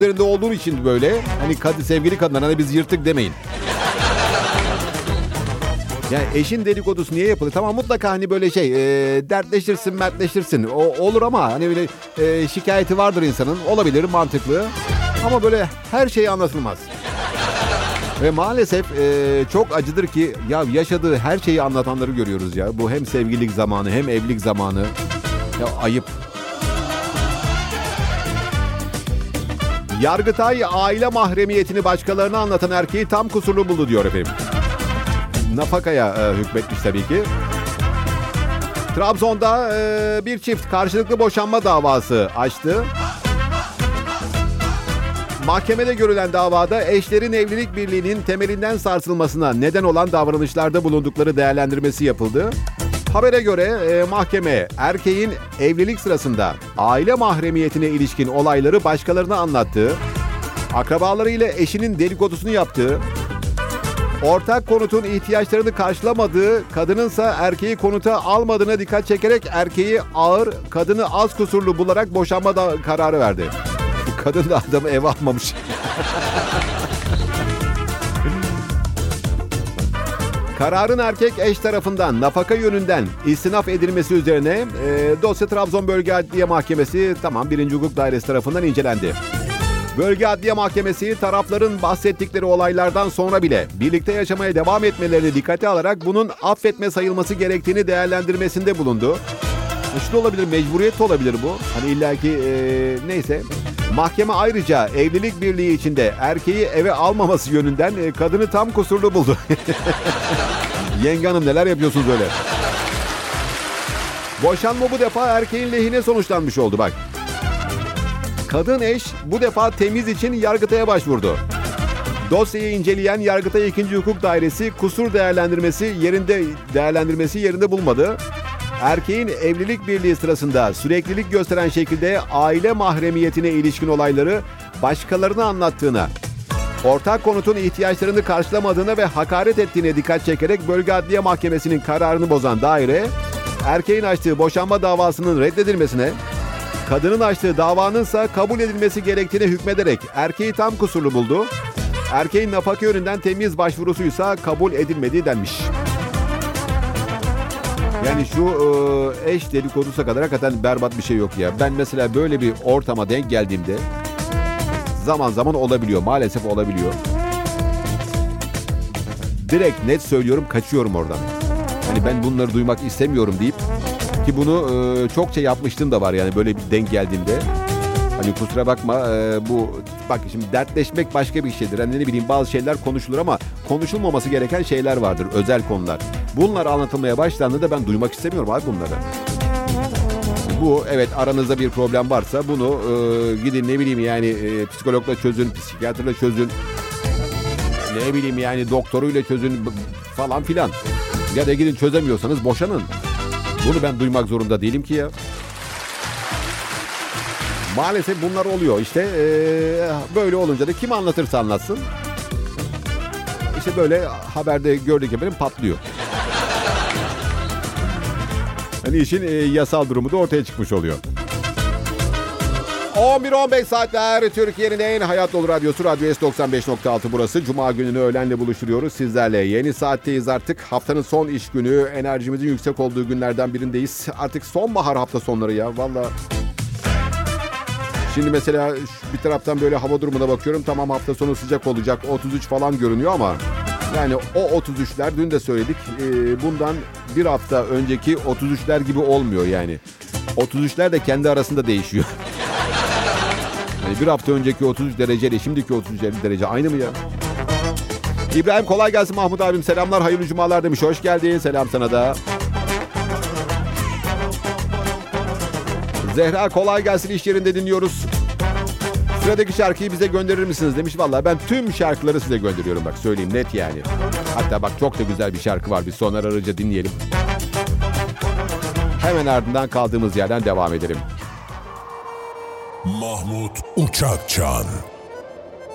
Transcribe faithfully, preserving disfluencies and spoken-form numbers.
üzerinde olduğum için böyle. Hani kadın, sevgili kadınlar, hani biz yırtık demeyin. Yani eşin dedikodusu niye yapılır? Tamam, mutlaka hani böyle şey e, dertleşirsin, mertleşirsin. O olur ama hani böyle e, şikayeti vardır insanın. Olabilir, mantıklı. Ama böyle her şey anlatılmaz. Ve maalesef e, çok acıdır ki ya yaşadığı her şeyi anlatanları görüyoruz ya. Bu hem sevgililik zamanı hem evlilik zamanı. Ya ayıp. Yargıtay aile mahremiyetini başkalarına anlatan erkeği tam kusurlu buldu diyor efendim. Nafakaya e, hükmetmiş tabii ki. Trabzon'da e, bir çift karşılıklı boşanma davası açtı. Mahkemede görülen davada eşlerin evlilik birliğinin temelinden sarsılmasına neden olan davranışlarda bulundukları değerlendirmesi yapıldı. Habere göre e, mahkeme erkeğin evlilik sırasında aile mahremiyetine ilişkin olayları başkalarına anlattığı, akrabalarıyla eşinin dedikodusunu yaptığı, ortak konutun ihtiyaçlarını karşılamadığı, kadınınsa erkeği konuta almadığına dikkat çekerek erkeği ağır, kadını az kusurlu bularak boşanma da kararı verdi. Kadın da adamı eve almamış. Kararın erkek eş tarafından nafaka yönünden istinaf edilmesi üzerine e, dosya Trabzon Bölge Adliye Mahkemesi tamam birinci Hukuk Dairesi tarafından incelendi. Bölge Adliye Mahkemesi tarafların bahsettikleri olaylardan sonra bile birlikte yaşamaya devam etmelerini dikkate alarak bunun affetme sayılması gerektiğini değerlendirmesinde bulundu. Şu da olabilir, mecburiyet de olabilir bu. Hani illaki e, neyse. Mahkeme ayrıca evlilik birliği içinde erkeği eve almaması yönünden e, kadını tam kusurlu buldu. Yenge hanım neler yapıyorsunuz öyle? Boşanma bu defa erkeğin lehine sonuçlanmış oldu bak. Kadın eş bu defa temiz için Yargıtay'a başvurdu. Dosyayı inceleyen Yargıtay ikinci Hukuk Dairesi kusur değerlendirmesi yerinde değerlendirmesi yerinde bulmadı. Erkeğin evlilik birliği sırasında süreklilik gösteren şekilde aile mahremiyetine ilişkin olayları başkalarına anlattığına, ortak konutun ihtiyaçlarını karşılamadığına ve hakaret ettiğine dikkat çekerek Bölge Adliye Mahkemesi'nin kararını bozan daire, erkeğin açtığı boşanma davasının reddedilmesine, kadının açtığı davanınsa kabul edilmesi gerektiğine hükmederek erkeği tam kusurlu buldu. Erkeğin nafaka yönünden temyiz başvurusuysa kabul edilmediği denmiş. Yani şu e, eş dedikodusa kadar hakikaten berbat bir şey yok ya. Ben mesela böyle bir ortama denk geldiğimde zaman zaman olabiliyor. Maalesef olabiliyor. Direkt net söylüyorum, kaçıyorum oradan. Hani ben bunları duymak istemiyorum deyip ki bunu e, çokça yapmıştım da var yani böyle bir denk geldiğimde. Hani kusura bakma e, bu bak şimdi dertleşmek başka bir şeydir. Hani ne bileyim bazı şeyler konuşulur ama konuşulmaması gereken şeyler vardır. Özel konular. Bunlar anlatılmaya başlandığında da ben duymak istemiyorum abi bunları. Bu evet aranızda bir problem varsa bunu e, gidin ne bileyim yani e, psikologla çözün, psikiyatrla çözün. Ne bileyim yani doktoruyla çözün falan filan. Ya da gidin çözemiyorsanız boşanın. Bunu ben duymak zorunda değilim ki ya. Maalesef bunlar oluyor işte ee, böyle olunca da kim anlatırsa anlatsın işte böyle haberde gördük efendim patlıyor. Hani işin e, yasal durumu da ortaya çıkmış oluyor. on bir on beş saatler Türkiye'nin en hayat dolu radyosu Radyo S doksan beş nokta altı burası. Cuma gününü öğlenle buluşturuyoruz sizlerle. Yeni saatteyiz artık. Haftanın son iş günü, enerjimizin yüksek olduğu günlerden birindeyiz. Artık sonbahar hafta sonları ya valla. Şimdi mesela bir taraftan böyle hava durumuna bakıyorum. Tamam hafta sonu sıcak olacak. otuz üç falan görünüyor ama yani o otuz üçler dün de söyledik. Bundan bir hafta önceki otuz üçler gibi olmuyor yani. otuz üçler de kendi arasında değişiyor. Yani bir hafta önceki otuz üç dereceyle şimdiki otuz üç derece aynı mı ya? İbrahim kolay gelsin Mahmut abim. Selamlar, hayırlı cumalar demiş. Hoş geldin. Selam sana da. Zehra kolay gelsin, iş yerinde dinliyoruz. Sıradaki şarkıyı bize gönderir misiniz demiş. Vallahi ben tüm şarkıları size gönderiyorum bak söyleyeyim net yani. Hatta bak çok da güzel bir şarkı var. Bir Soner Arıca dinleyelim. Hemen ardından kaldığımız yerden devam edelim. Mahmut Uçakçan.